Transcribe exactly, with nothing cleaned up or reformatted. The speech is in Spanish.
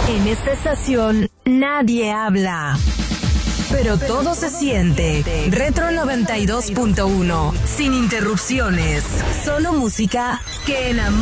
En esta estación nadie habla, pero todo se siente. Retro noventa y dos punto uno, sin interrupciones, solo música que enamora.